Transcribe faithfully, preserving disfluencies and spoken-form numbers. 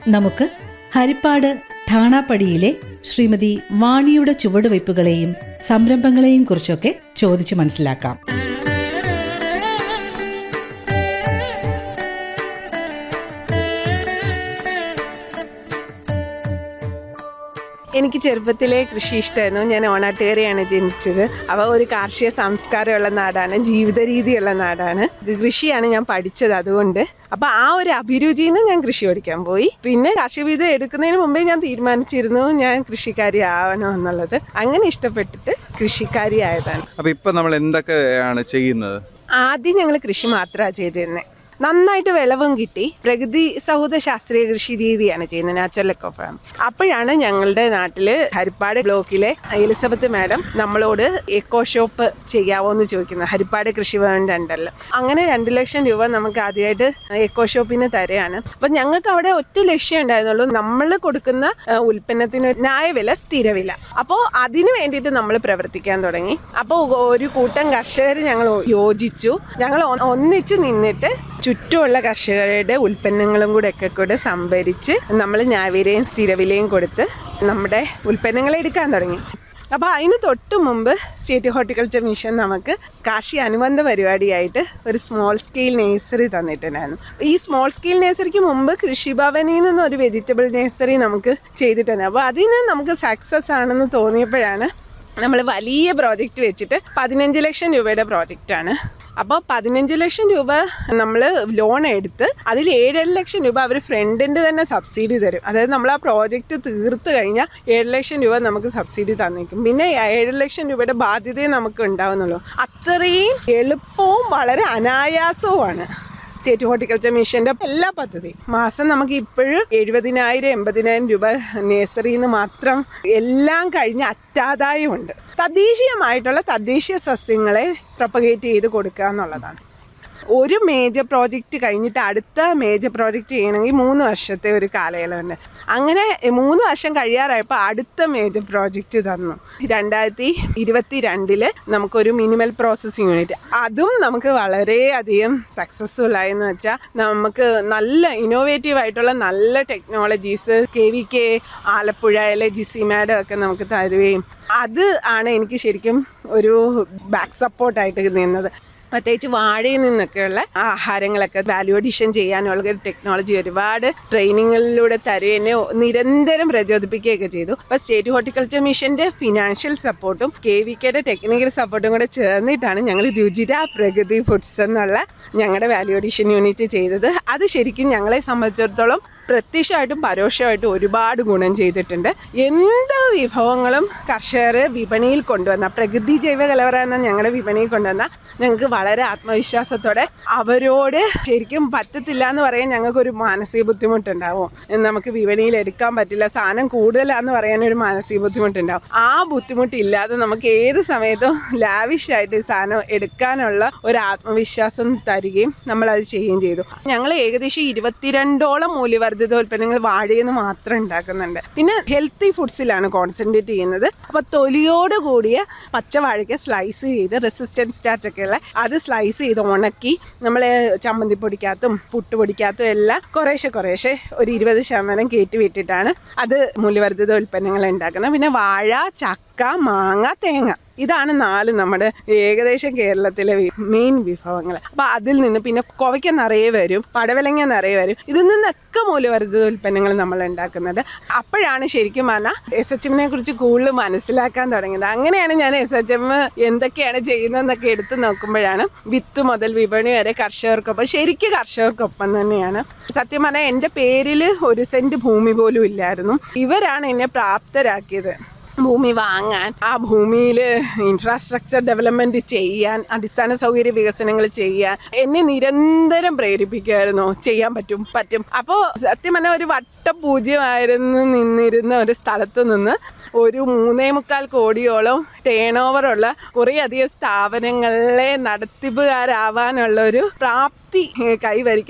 നമുക്ക് ഹരിപ്പാട് ഠാണാപ്പടിയിലെ ശ്രീമതി വാണിയുടെ ചുവടുവയ്പ്പുകളെയും സംരംഭങ്ങളെയും കുറിച്ചൊക്കെ ചോദിച്ചു മനസ്സിലാക്കാം. എനിക്ക് ചെറുപ്പത്തിലെ കൃഷി ഇഷ്ടമായിരുന്നു. ഞാൻ ഓണാട്ടുകരയാണ് ജനിച്ചത്. അപ്പോൾ ഒരു കാർഷിക സംസ്കാരമുള്ള നാടാണ്, ജീവിത രീതിയുള്ള നാടാണ്. കൃഷിയാണ് ഞാൻ പഠിച്ചത്. അതുകൊണ്ട് അപ്പോൾ ആ ഒരു അഭിരുചിയിൽ നിന്ന് ഞാൻ കൃഷി പഠിക്കാൻ പോയി. പിന്നെ കാർഷിക വിദ്യ എടുക്കുന്നതിന് മുമ്പേ ഞാൻ തീരുമാനിച്ചിരുന്നു ഞാൻ കൃഷിക്കാരി ആവണം എന്നുള്ളത്. അങ്ങനെ ഇഷ്ടപ്പെട്ടിട്ട് കൃഷിക്കാരി ആയതാണ്. അപ്പോൾ ഇപ്പോൾ നമ്മൾ എന്തൊക്കെയാണ് ചെയ്യുന്നത്? ആദ്യം ഞങ്ങൾ കൃഷി മാത്രമാണ് ചെയ്തിരുന്നത്. നന്നായിട്ട് വിളവും കിട്ടി. പ്രകൃതി സൗഹൃദ ശാസ്ത്രീയ കൃഷി രീതിയാണ് ചെയ്യുന്നത്, നാച്ചുറൽ എക്കോ ഫാം. അപ്പോഴാണ് ഞങ്ങളുടെ നാട്ടിൽ ഹരിപ്പാട് ബ്ലോക്കിലെ എലിസബത്ത് മാഡം നമ്മളോട് എക്കോ ഷോപ്പ് ചെയ്യാവോ എന്ന് ചോദിക്കുന്നത്, ഹരിപ്പാട് കൃഷിഭവൻ്റെ അണ്ടറിൽ. അങ്ങനെ രണ്ട് ലക്ഷം രൂപ നമുക്ക് ആദ്യമായിട്ട് എക്കോ ഷോപ്പിന് തരികയാണ്. അപ്പം ഞങ്ങൾക്ക് അവിടെ ഒറ്റ ലക്ഷ്യം ഉണ്ടായിരുന്നുള്ളൂ, നമ്മൾ കൊടുക്കുന്ന ഉൽപ്പന്നത്തിന് ന്യായവില, സ്ഥിരവില. അപ്പോൾ അതിന് വേണ്ടിയിട്ട് നമ്മൾ പ്രവർത്തിക്കാൻ തുടങ്ങി. അപ്പോൾ ഒരു കൂട്ടം കർഷകർ ഞങ്ങൾ യോജിച്ചു. ഞങ്ങൾ ഒന്നിച്ച് നിന്നിട്ട് ചുറ്റുമുള്ള കർഷകരുടെ ഉൽപ്പന്നങ്ങളും കൂടെ ഒക്കെ കൂടെ സംഭരിച്ച് നമ്മൾ ന്യായവിലയും സ്ഥിരവിലയും കൊടുത്ത് നമ്മുടെ ഉൽപ്പന്നങ്ങൾ എടുക്കാൻ തുടങ്ങി. അപ്പോൾ അതിന് തൊട്ട് മുമ്പ് സ്റ്റേറ്റ് ഹോർട്ടിക്കൾച്ചർ മിഷൻ നമുക്ക് കാർഷിക അനുബന്ധ പരിപാടിയായിട്ട് ഒരു സ്മോൾ സ്കെയിൽ നേഴ്സറി തന്നിട്ടുണ്ടായിരുന്നു. ഈ സ്മോൾ സ്കെയിൽ നേഴ്സറിക്ക് മുമ്പ് കൃഷിഭവനിൽ നിന്ന് ഒരു വെജിറ്റബിൾ നേഴ്സറി നമുക്ക് ചെയ്തിട്ടുണ്ട്. അപ്പോൾ അതിന് നമുക്ക് സക്സസ് ആണെന്ന് തോന്നിയപ്പോഴാണ് നമ്മൾ വലിയ പ്രോജക്റ്റ് വെച്ചിട്ട് പതിനഞ്ച് ലക്ഷം രൂപയുടെ പ്രോജക്റ്റാണ്. അപ്പോൾ പതിനഞ്ച് ലക്ഷം രൂപ നമ്മൾ ലോൺ എടുത്ത് അതിൽ ഏഴര ലക്ഷം രൂപ അവർ ഫ്രണ്ടിൻ്റെ തന്നെ സബ്സിഡി തരും. അതായത് നമ്മൾ ആ പ്രോജക്റ്റ് തീർത്ത് കഴിഞ്ഞാൽ ഏഴ് ലക്ഷം രൂപ നമുക്ക് സബ്സിഡി തന്നിരിക്കും. പിന്നെ ഏഴ് ലക്ഷം രൂപയുടെ ബാധ്യതയെ നമുക്ക് ഉണ്ടാവുന്നുള്ളൂ. അത്രയും എളുപ്പവും വളരെ അനായാസവുമാണ് സ്റ്റേറ്റ് ഹോർട്ടിക്കൾച്ചർ മിഷൻ്റെ എല്ലാ പദ്ധതിയും. മാസം നമുക്ക് ഇപ്പോഴും എഴുപതിനായിരം എൺപതിനായിരം രൂപ നേഴ്സറിയിൽ നിന്ന് മാത്രം എല്ലാം കഴിഞ്ഞ് അറ്റാദായമുണ്ട്. തദ്ദേശീയമായിട്ടുള്ള തദ്ദേശീയ സസ്യങ്ങളെ പ്രൊപ്പഗേറ്റ് ചെയ്ത് കൊടുക്കുക എന്നുള്ളതാണ്. ഒരു മേജർ പ്രോജക്റ്റ് കഴിഞ്ഞിട്ട് അടുത്ത മേജർ പ്രോജക്റ്റ് ചെയ്യണമെങ്കിൽ മൂന്ന് വർഷത്തെ ഒരു കാലയളവുണ്ട്. അങ്ങനെ മൂന്ന് വർഷം കഴിയാറായപ്പോൾ അടുത്ത മേജർ പ്രോജക്റ്റ് തന്നു. രണ്ടായിരത്തി ഇരുപത്തി രണ്ടില് നമുക്കൊരു മിനിമൽ പ്രോസസ്സിംഗ് യൂണിറ്റ്, അതും നമുക്ക് വളരെയധികം സക്സസ്ഫുൾ ആയെന്ന് വെച്ചാൽ നമുക്ക് നല്ല ഇന്നോവേറ്റീവ് ആയിട്ടുള്ള നല്ല ടെക്നോളജീസ് കെ വി കെ ആലപ്പുഴയിലെ ജിസി മാഡം ഒക്കെ നമുക്ക് തരുകയും അത് ആണ് എനിക്ക് ശരിക്കും ഒരു ബാക്ക് സപ്പോർട്ടായിട്ട് നിന്നത്. പ്രത്യേകിച്ച് വാഴയിൽ നിന്നൊക്കെയുള്ള ആഹാരങ്ങളൊക്കെ വാല്യൂ അഡീഷൻ ചെയ്യാനുള്ള ടെക്നോളജി ഒരുപാട് ട്രെയിനിങ്ങിലൂടെ തരുകയെന്നെ നിരന്തരം പ്രചോദിപ്പിക്കുകയൊക്കെ ചെയ്തു. അപ്പോൾ സ്റ്റേറ്റ് ഹോർട്ടിക്കൾച്ചർ മിഷൻ്റെ ഫിനാൻഷ്യൽ സപ്പോർട്ടും കെ വി കെയുടെ ടെക്നിക്കൽ സപ്പോർട്ടും കൂടെ ചേർന്നിട്ടാണ് ഞങ്ങൾ രുചിര പ്രകൃതി ഫുഡ്സ് എന്നുള്ള ഞങ്ങളുടെ വാല്യൂ അഡീഷൻ യൂണിറ്റ് ചെയ്തത്. അത് ശരിക്കും ഞങ്ങളെ സംബന്ധിച്ചിടത്തോളം പ്രത്യക്ഷമായിട്ടും പരോക്ഷമായിട്ടും ഒരുപാട് ഗുണം ചെയ്തിട്ടുണ്ട്. എന്ത് വിഭവങ്ങളും കർഷകർ വിപണിയിൽ കൊണ്ടുവന്ന, പ്രകൃതി ജൈവ കലവറ എന്ന ഞങ്ങളുടെ വിപണിയിൽ കൊണ്ടുവന്ന ഞങ്ങൾക്ക് വളരെ ആത്മവിശ്വാസത്തോടെ അവരോട് ശരിക്കും പറ്റത്തില്ല എന്ന് പറയാൻ ഞങ്ങൾക്കൊരു മാനസിക ബുദ്ധിമുട്ടുണ്ടാവും. നമുക്ക് വിപണിയിൽ എടുക്കാൻ പറ്റില്ല, സാധനം കൂടുതലാന്ന് പറയാനൊരു മാനസിക ബുദ്ധിമുട്ടുണ്ടാവും. ആ ബുദ്ധിമുട്ടില്ലാതെ നമുക്ക് ഏത് സമയത്തും ലാവിഷായിട്ട് സാധനം എടുക്കാനുള്ള ഒരു ആത്മവിശ്വാസം തരികയും നമ്മളത് ചെയ്യുകയും ചെയ്തു. ഞങ്ങൾ ഏകദേശം ഇരുപത്തിരണ്ടോളം മൂല്യവർദ്ധിത ഉൽപ്പന്നങ്ങൾ വാഴയിൽ നിന്ന് മാത്രം ഉണ്ടാക്കുന്നുണ്ട്. പിന്നെ ഹെൽത്തി ഫുഡ്സിലാണ് കോൺസെൻട്രേറ്റ് ചെയ്യുന്നത്. അപ്പോൾ തൊലിയോട് കൂടിയ പച്ചവാഴയ്ക്ക് സ്ലൈസ് ചെയ്ത് റെസിസ്റ്റൻസ് സ്റ്റാർച്ച് ഒക്കെ ഉള്ള അത് സ്ലൈസ് ചെയ്ത് ഉണക്കി നമ്മൾ ചമ്മന്തിപ്പൊടിക്കകത്തും പുട്ടുപൊടിക്കകത്തും എല്ലാം കുറേശ്ശെ കുറേശ്ശെ ഒരു ഇരുപത് ശതമാനം കയറ്റി വിട്ടിട്ടാണ് അത് മൂല്യവർദ്ധിത ഉൽപ്പന്നങ്ങൾ ഉണ്ടാക്കുന്നത്. പിന്നെ വാഴ, ചക്ക, മാങ്ങ, തേങ്ങ, ഇതാണ് നാല് നമ്മുടെ ഏകദേശം കേരളത്തിലെ മെയിൻ വിഭവങ്ങൾ. അപ്പോൾ അതിൽ നിന്ന് പിന്നെ കോവയ്ക്ക നിറയെ വരും, പടവലങ്ങ നിറയെ വരും. ഇതിൽ നിന്നൊക്കെ മൂല്യവർദ്ധിത ഉൽപ്പന്നങ്ങൾ നമ്മൾ ഉണ്ടാക്കുന്നുണ്ട്. അപ്പോഴാണ് ശരിക്കും പറഞ്ഞാൽ എസ് എച്ച് എമ്മിനെ കുറിച്ച് കൂടുതൽ മനസ്സിലാക്കാൻ തുടങ്ങിയത്. അങ്ങനെയാണ് ഞാൻ എസ് എച്ച് എം എന്തൊക്കെയാണ് ചെയ്യുന്നതെന്നൊക്കെ എടുത്ത് നോക്കുമ്പോഴാണ് വിത്ത് മുതൽ വിപണി വരെ കർഷകർക്കൊപ്പം, ശരിക്കും കർഷകർക്കൊപ്പം തന്നെയാണ്. സത്യം പറഞ്ഞാൽ എൻ്റെ പേരിൽ ഒരു സെൻറ്റ് ഭൂമി പോലും ഇല്ലായിരുന്നു. ഇവരാണ് എന്നെ പ്രാപ്തരാക്കിയത് ഭൂമി വാങ്ങാൻ, ആ ഭൂമിയിൽ ഇൻഫ്രാസ്ട്രക്ചർ ഡെവലപ്മെൻറ്റ് ചെയ്യാൻ, അടിസ്ഥാന സൗകര്യ വികസനങ്ങൾ ചെയ്യാൻ എന്നെ നിരന്തരം പ്രേരിപ്പിക്കുമായിരുന്നു. ചെയ്യാൻ പറ്റും പറ്റും അപ്പോൾ സത്യം പറഞ്ഞാൽ ഒരു വട്ടപൂജ്യമായിരുന്നു നിന്നിരുന്ന ഒരു സ്ഥലത്ത് നിന്ന് ഒരു മൂന്നേ മുക്കാൽ കോടിയോളം ടേൺ ഓവറുള്ള കുറേയധികം സ്ഥാപനങ്ങളെ നടത്തിപ്പുകാരാവാനുള്ള ഒരു പ്രാപ്തി കൈവരിക്കും.